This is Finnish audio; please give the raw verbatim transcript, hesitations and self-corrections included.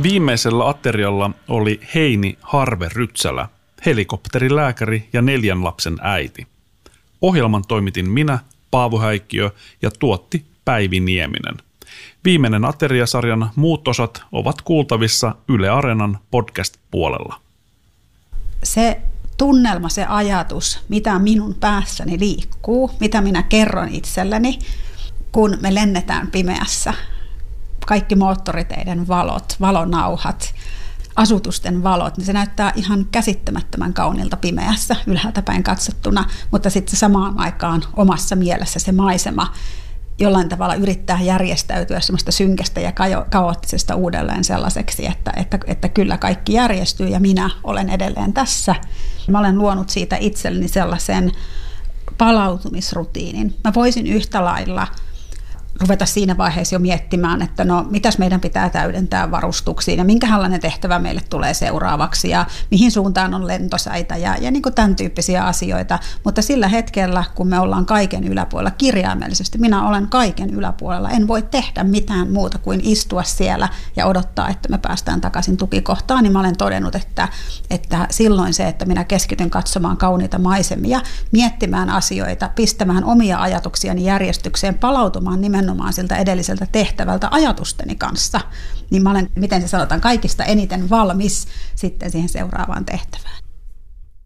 Viimeisellä aterialla oli Heini Harve Rytsälä, helikopterilääkäri ja neljän lapsen äiti. Ohjelman toimitin minä, Paavo Häikkiö, ja tuotti Päivi Nieminen. Viimeinen ateriasarjan muut osat ovat kuultavissa Yle Areenan podcast-puolella. Se tunnelma, se ajatus, mitä minun päässäni liikkuu, mitä minä kerron itselleni, kun me lennetään pimeässä. Kaikki moottoriteiden valot, valonauhat, asutusten valot, niin se näyttää ihan käsittämättömän kaunilta pimeässä ylhäältä päin katsottuna, mutta sitten se samaan aikaan omassa mielessä se maisema jollain tavalla yrittää järjestäytyä semmoista synkästä ja kaoottisesta uudelleen sellaiseksi, että, että, että kyllä kaikki järjestyy ja minä olen edelleen tässä. Mä olen luonut siitä itselleni sellaisen palautumisrutiinin. Mä voisin yhtä lailla ruveta siinä vaiheessa jo miettimään, että no mitäs meidän pitää täydentää varustuksiin ja minkälainen tehtävä meille tulee seuraavaksi ja mihin suuntaan on lentosäitä ja, ja niin kuin tämän tyyppisiä asioita. Mutta sillä hetkellä, kun me ollaan kaiken yläpuolella kirjaimellisesti, minä olen kaiken yläpuolella, en voi tehdä mitään muuta kuin istua siellä ja odottaa, että me päästään takaisin tukikohtaan, niin mä olen todennut, että, että silloin se, että minä keskityn katsomaan kauniita maisemia, miettimään asioita, pistämään omia ajatuksiani järjestykseen, palautumaan nimenomaan siltä edelliseltä tehtävältä ajatusteni kanssa, niin mä olen, miten se sanotaan, kaikista eniten valmis sitten siihen seuraavaan tehtävään.